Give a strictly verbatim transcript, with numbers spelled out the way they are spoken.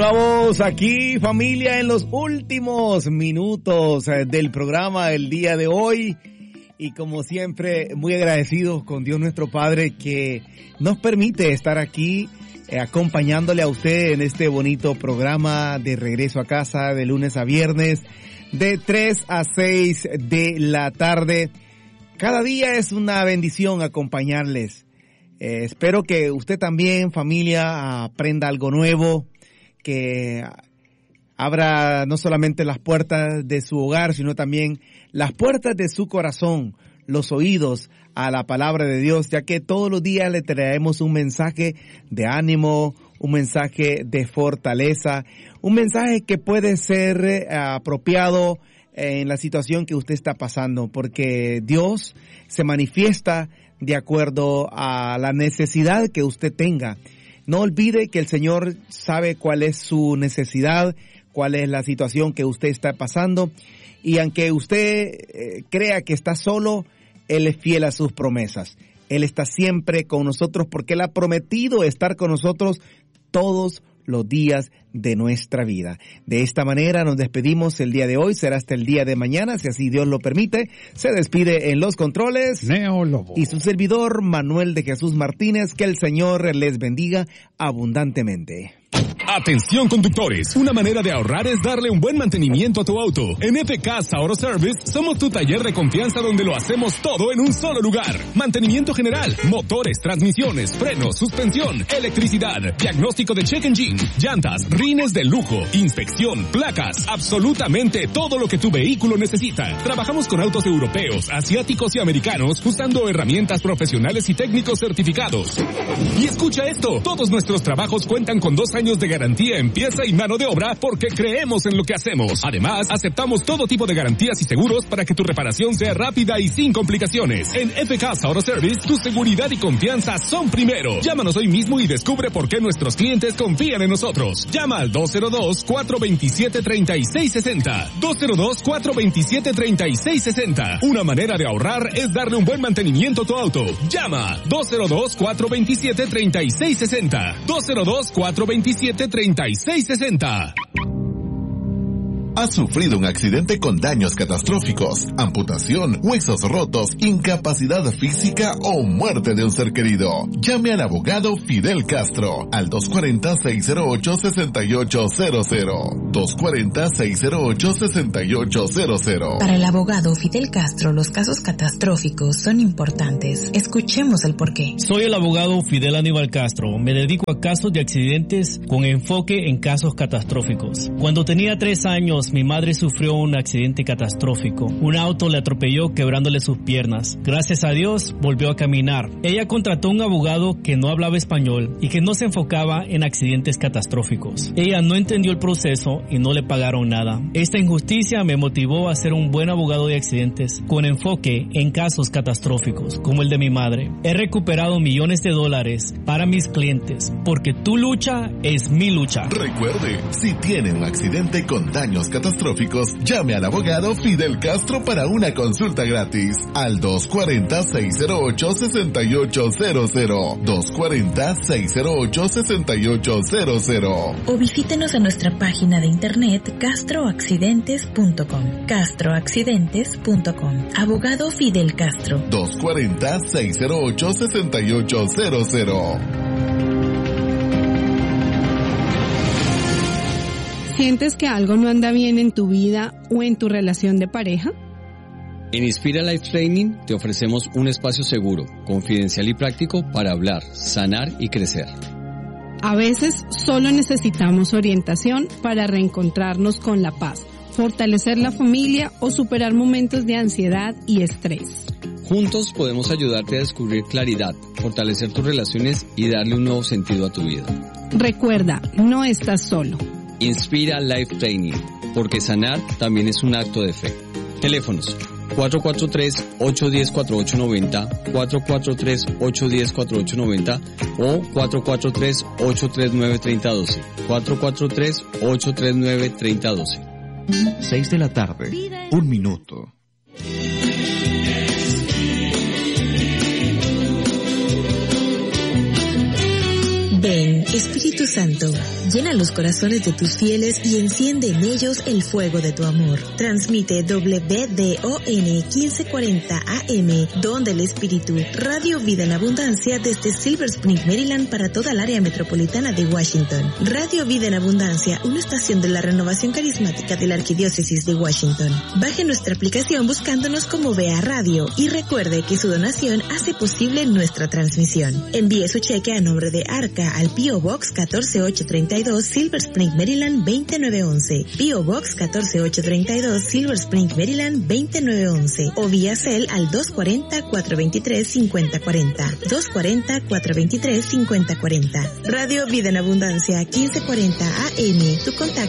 Vamos aquí, familia, en los últimos minutos del programa el día de hoy. Y como siempre, muy agradecidos con Dios nuestro Padre que nos permite estar aquí eh, acompañándole a usted en este bonito programa de regreso a casa de lunes a viernes de tres a seis de la tarde. Cada día es una bendición acompañarles. Eh, espero que usted también, familia, aprenda algo nuevo, que abra no solamente las puertas de su hogar, sino también las puertas de su corazón, los oídos a la palabra de Dios, ya que todos los días le traemos un mensaje de ánimo, un mensaje de fortaleza, un mensaje que puede ser eh, apropiado en la situación que usted está pasando, porque Dios se manifiesta de acuerdo a la necesidad que usted tenga. No olvide que el Señor sabe cuál es su necesidad, cuál es la situación que usted está pasando, y aunque usted eh, crea que está solo, Él es fiel a sus promesas. Él está siempre con nosotros porque Él ha prometido estar con nosotros todos los días de nuestra vida. De esta manera nos despedimos el día de hoy, será hasta el día de mañana, si así Dios lo permite. Se despide en los controles Neo Lobo y su servidor Manuel de Jesús Martínez. Que el Señor les bendiga abundantemente. Atención conductores, una manera de ahorrar es darle un buen mantenimiento a tu auto. En F K Auto Service somos tu taller de confianza donde lo hacemos todo en un solo lugar. Mantenimiento general, motores, transmisiones, frenos, suspensión, electricidad, diagnóstico de check engine, llantas, rines de lujo, inspección, placas, absolutamente todo lo que tu vehículo necesita. Trabajamos con autos europeos, asiáticos y americanos usando herramientas profesionales y técnicos certificados. Y escucha esto, todos nuestros trabajos cuentan con dos años de garantía en pieza y mano de obra porque creemos en lo que hacemos. Además, aceptamos todo tipo de garantías y seguros para que tu reparación sea rápida y sin complicaciones. En F K Auto Service, tu seguridad y confianza son primero. Llámanos hoy mismo y descubre por qué nuestros clientes confían en nosotros. Llama al dos cero dos, cuatro dos siete, tres seis seis cero. dos cero dos, cuatro dos siete, tres seis seis cero. Una manera de ahorrar es darle un buen mantenimiento a tu auto. Llama dos cero dos, cuatro dos siete, tres seis seis cero. dos cero dos, cuatro dos siete, tres seis seis cero. ¿Has sufrido un accidente con daños catastróficos, amputación, huesos rotos, incapacidad física o muerte de un ser querido? Llame al abogado Fidel Castro al dos cuatro cero, seis cero ocho, seis ocho cero cero. dos cuatro cero, seis cero ocho, seis ocho cero cero. Para el abogado Fidel Castro, los casos catastróficos son importantes. Escuchemos el porqué. Soy el abogado Fidel Aníbal Castro. Me dedico a casos de accidentes con enfoque en casos catastróficos. Cuando tenía tres años, mi madre sufrió un accidente catastrófico. Un auto le atropelló quebrándole sus piernas. Gracias a Dios, volvió a caminar. Ella contrató un abogado que no hablaba español y que no se enfocaba en accidentes catastróficos. Ella no entendió el proceso y no le pagaron nada. Esta injusticia me motivó a ser un buen abogado de accidentes con enfoque en casos catastróficos, como el de mi madre. He recuperado millones de dólares para mis clientes, porque tu lucha es mi lucha. Recuerde, si tiene un accidente con daños catastróficos, llame al abogado Fidel Castro para una consulta gratis al dos cuatro cero, seis cero ocho, seis ocho cero cero. dos cuatro cero, seis cero ocho, seis ocho cero cero. O visítenos en nuestra página de internet castro accidentes punto com. castro accidentes punto com. Abogado Fidel Castro. dos cuatro cero, seis cero ocho, seis ocho cero cero. ¿Sientes que algo no anda bien en tu vida o en tu relación de pareja? En Inspira Life Training te ofrecemos un espacio seguro, confidencial y práctico para hablar, sanar y crecer. A veces solo necesitamos orientación para reencontrarnos con la paz, fortalecer la familia o superar momentos de ansiedad y estrés. Juntos podemos ayudarte a descubrir claridad, fortalecer tus relaciones y darle un nuevo sentido a tu vida. Recuerda, no estás solo. Inspira Life Training, porque sanar también es un acto de fe. Teléfonos cuatro cuatro tres, ocho uno cero, cuatro ocho nueve cero, cuatro cuatro tres, ocho uno cero, cuatro ocho nueve cero o cuatro cuatro tres, ocho tres nueve, tres cero uno dos, cuatro cuatro tres, ocho tres nueve, tres cero uno dos. Seis de la tarde, un minuto. Ven, Espíritu Espíritu Santo, llena los corazones de tus fieles y enciende en ellos el fuego de tu amor. Transmite W D O N quince cuarenta A M, Don del Espíritu, Radio Vida en Abundancia desde Silver Spring, Maryland para toda el área metropolitana de Washington. Radio Vida en Abundancia, una estación de la renovación carismática de la Arquidiócesis de Washington. Baje nuestra aplicación buscándonos como V A Radio y recuerde que su donación hace posible nuestra transmisión. Envíe su cheque a nombre de Arca al P O Box catorce mil ochocientos treinta y dos, Silver Spring, Maryland veinte mil novecientos once. P O Box catorce mil ochocientos treinta y dos, Silver Spring, Maryland veinte mil novecientos once. O vía Cel al dos cuatro cero, cuatro dos tres, cinco cero cuatro cero. dos cuatro cero, cuatro dos tres, cinco cero cuatro cero. Radio Vida en Abundancia quince cuarenta A M. Tu contacto